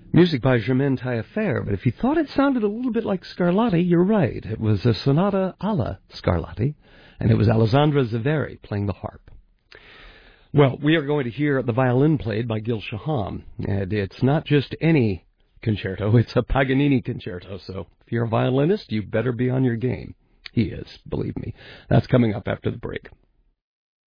Music by Germaine Taillefer, but if you thought it sounded a little bit like Scarlatti, you're right. It was a sonata alla Scarlatti, and it was Alessandra Zaveri playing the harp. Well, we are going to hear the violin played by Gil Shaham, and it's not just any concerto, it's a Paganini concerto, so if you're a violinist, you better be on your game. He is, believe me. That's coming up after the break.